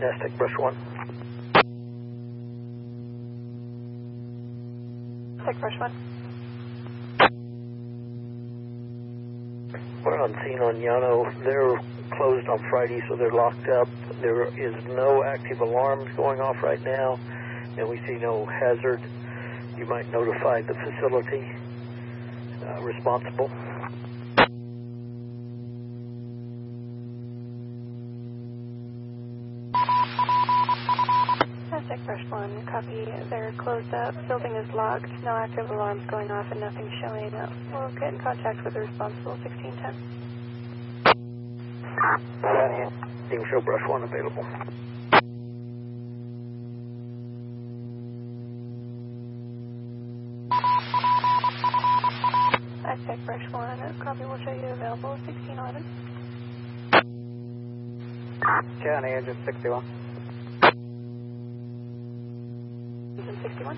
Aztec Brush 1. Aztec Brush 1. We're on scene on Llano. They're closed on Friday, so they're locked up. There is no active alarms going off right now, and we see no hazard. You might notify the facility responsible. Aztec Brush 1, copy. They're closed up. Building is locked. No active alarms going off and nothing showing up. We'll get in contact with the responsible 1610. Team show Brush 1 available. Aztec Brush 1, copy. We'll show you available 1611. County Engine 61. Engine 61.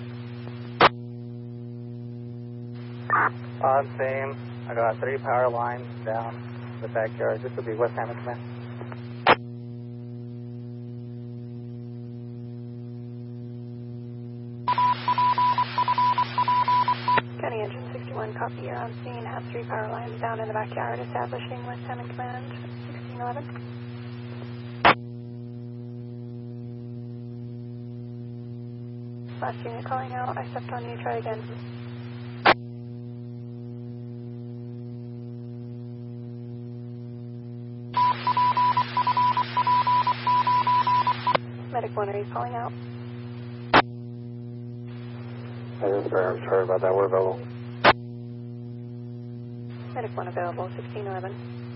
On scene. I got 3 power lines down the backyard. This will be West Hammond Command. County Engine 61, copy. You're on scene. Have 3 power lines down in the backyard. Establishing West Hammond Command 1611. Last unit calling out. I stepped on you. Try again. Medic 1, are you calling out? I'm sorry about that. We're available. Medic 1 available, 1611.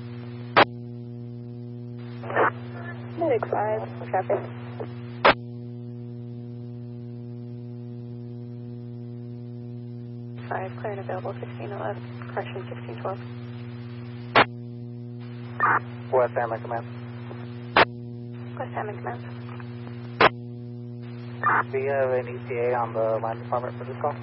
Medic 5, traffic. Clear and available, 1611. Correction, 1612. West Hammond Command. West Hammond Command. Do you have an ETA on the line department for this call?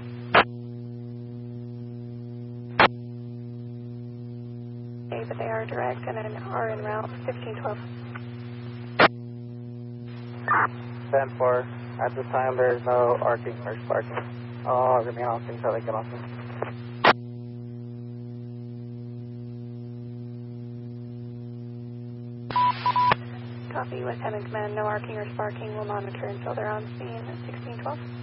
Okay, but they are direct and are en route, 1512. 10-4. At this time, there is no arcing or sparking. Oh, remain on scene until they get off. Copy, West Hammond Command, no arcing or sparking. We'll monitor until they're on scene at 1612.